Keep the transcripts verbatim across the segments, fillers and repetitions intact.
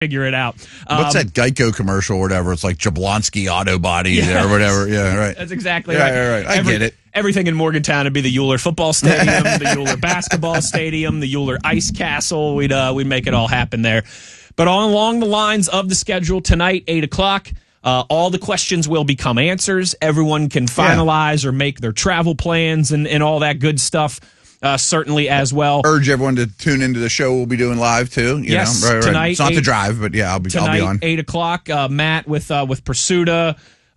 figure it out. Um, What's that Geico commercial or whatever? It's like Jablonski Auto Body yes. or whatever. Yeah, right. That's exactly yeah, right. right, right. I Every, get it. Everything in Morgantown would be the Euler Football Stadium, the Euler Basketball Stadium, the Euler Ice Castle. We'd uh, we'd make it all happen there. But on along the lines of the schedule tonight, eight o'clock, uh, all the questions will become answers. Everyone can finalize yeah. or make their travel plans and, and all that good stuff. Uh, certainly as well. Urge everyone to tune into the show we'll be doing live, too. You yes, know? Right, right. tonight. It's not eight, the drive, but yeah, I'll be, tonight, I'll be on. eight o'clock, uh, Matt with uh, with Pursuta.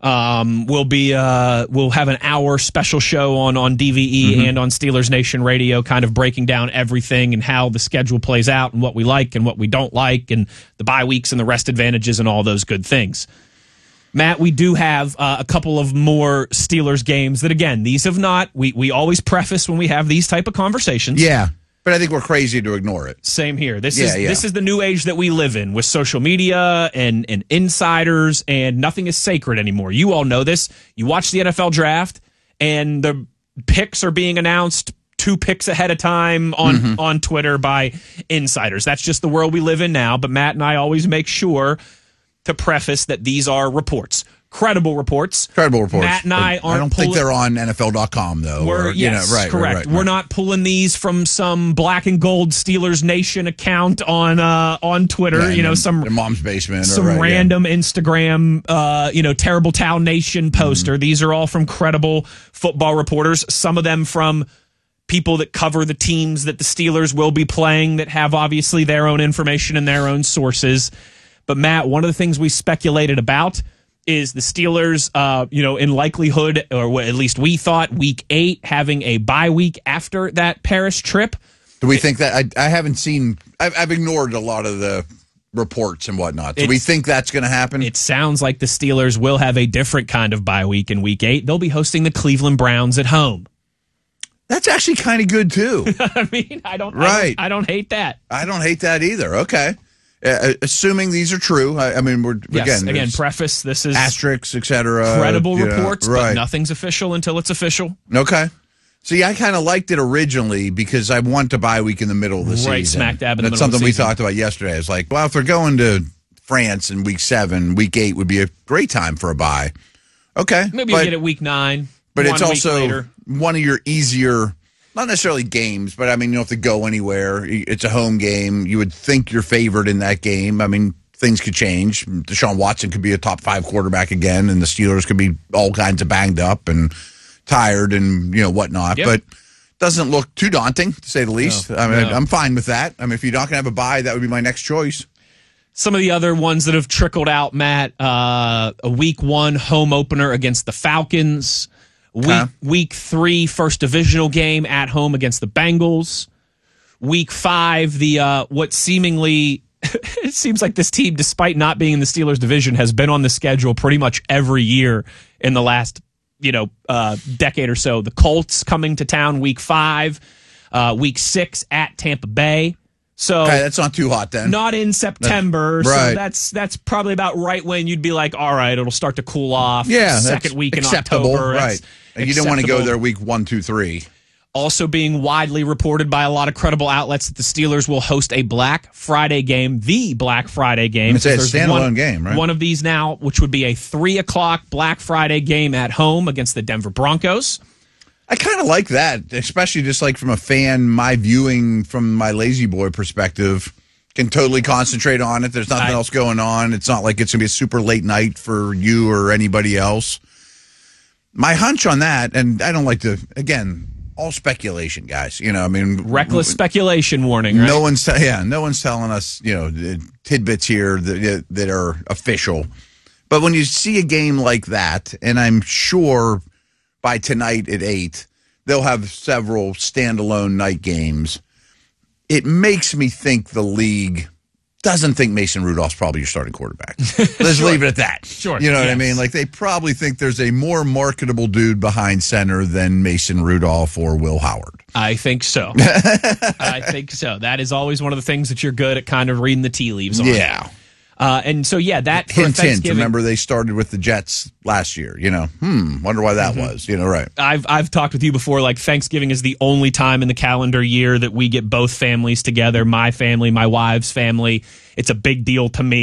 Um, we'll be uh, we'll have an hour special show on, on D V E mm-hmm. and on Steelers Nation Radio, kind of breaking down everything and how the schedule plays out and what we like and what we don't like and the bye weeks and the rest advantages and all those good things. Matt, we do have uh, a couple of more Steelers games that, again, these have not. We we always preface when we have these type of conversations. Yeah, but I think we're crazy to ignore it. Same here. This yeah, is yeah. this is the new age that we live in with social media and, and insiders, and nothing is sacred anymore. You all know this. You watch the N F L draft, and the picks are being announced two picks ahead of time on, mm-hmm. on Twitter by insiders. That's just the world we live in now, but Matt and I always make sure to preface that these are reports, credible reports. Credible reports. Matt and I aren't. I don't pulling, think they're on N F L dot com though. We're, or, yes, you know, right, correct. Right, right, we're right. not pulling these from some black and gold Steelers Nation account on uh, on Twitter. Yeah, you know, in, some in mom's basement, some or, right, random yeah. Instagram, uh, you know, Terrible Town Nation poster. Mm. These are all from credible football reporters. Some of them from people that cover the teams that the Steelers will be playing that have obviously their own information and their own sources. But, Matt, one of the things we speculated about is the Steelers, uh, you know, in likelihood, or at least we thought, week eight, having a bye week after that Paris trip. Do we think that? I, I haven't seen, I've, I've ignored a lot of the reports and whatnot. Do it's, we think that's going to happen? It sounds like the Steelers will have a different kind of bye week in week eight. They'll be hosting the Cleveland Browns at home. That's actually kind of good, too. I mean, I don't, right. I don't, I don't hate that. I don't hate that either. Okay. Uh, assuming these are true, I, I mean, we're yes, again, again, preface. This is asterisks, et cetera. Credible reports, know, right. but nothing's official until it's official. Okay. See, I kind of liked it originally because I want to bye week in the middle of the right, season. Right, smack dab in the That's middle of the something we season. talked about yesterday. It's like, well, if they're going to France in week seven, week eight would be a great time for a bye. Okay, maybe but, you get it week nine, but one it's week also later. one of your easier. Not necessarily games, but I mean, you don't have to go anywhere. It's a home game. You would think you're favored in that game. I mean, things could change. Deshaun Watson could be a top five quarterback again, and the Steelers could be all kinds of banged up and tired and, you know, whatnot. Yep. But doesn't look too daunting, to say the least. No, I mean, no. I'm fine with that. I mean, if you're not going to have a bye, that would be my next choice. Some of the other ones that have trickled out, Matt, uh, a week one home opener against the Falcons. Week huh? week three, first divisional game at home against the Bengals. Week five, the uh, what seemingly it seems like this team, despite not being in the Steelers division, has been on the schedule pretty much every year in the last you know uh, decade or so. The Colts coming to town week five, uh, week six at Tampa Bay. So okay, that's not too hot then. Not in September. That's, right. So that's that's probably about right when you'd be like, all right, it'll start to cool off. Yeah, second week in acceptable, October. Right. And you don't want to go there week one, two, three. Also being widely reported by a lot of credible outlets that the Steelers will host a Black Friday game, the Black Friday game. It's a standalone one, game, right? One of these now, which would be a three o'clock Black Friday game at home against the Denver Broncos. I kind of like that, especially just like from a fan, my viewing from my lazy boy perspective, can totally concentrate on it. There's nothing I, else going on. It's not like it's going to be a super late night for you or anybody else. My hunch on that, and I don't like to, again, all speculation, guys. You know, I mean, reckless speculation warning. Right? No one's, te- yeah, no one's telling us, you know, tidbits here that that are official. But when you see a game like that, and I'm sure by tonight at eight, they'll have several standalone night games. It makes me think the league doesn't think Mason Rudolph's probably your starting quarterback. Let's sure. leave it at that. Sure. You know yes. what I mean? Like, they probably think there's a more marketable dude behind center than Mason Rudolph or Will Howard. I think so. I think so. That is always one of the things that you're good at kind of reading the tea leaves on. Yeah. Uh, and so, yeah, that for hint, hint. Thanksgiving. Remember, they started with the Jets last year. You know, hmm. Wonder why that mm-hmm. was. You know, right? I've I've talked with you before. Like Thanksgiving is the only time in the calendar year that we get both families together. My family, my wife's family. It's a big deal to me.